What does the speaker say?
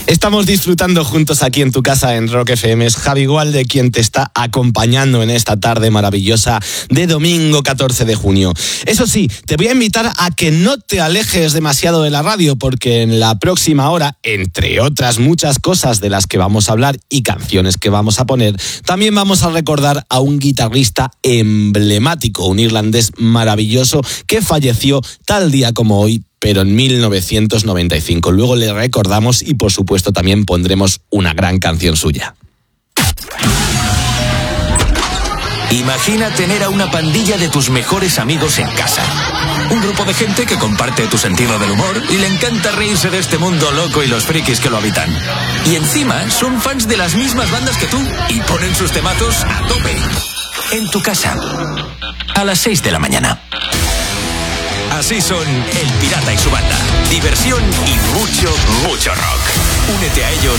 Estamos disfrutando juntos aquí en tu casa en Rock FM. Es Javi Gualde quien te está acompañando en esta tarde maravillosa de domingo 14 de junio. Eso sí, te voy a invitar a que no te alejes demasiado de la radio, porque en la próxima hora, entre otras muchas cosas de las que vamos a hablar y canciones que vamos a poner, también vamos a recordar a un guitarrista emblemático, un irlandés maravilloso que falleció tal día como hoy, pero en 1995. Luego le recordamos y, por supuesto, también pondremos una gran canción suya. Imagina tener a una pandilla de tus mejores amigos en casa. Un grupo de gente que comparte tu sentido del humor y le encanta reírse de este mundo loco y los frikis que lo habitan. Y encima son fans de las mismas bandas que tú y ponen sus temazos a tope. En tu casa, a las 6 de la mañana. Así son El Pirata y su banda. Diversión y mucho, mucho rock. Únete a ellos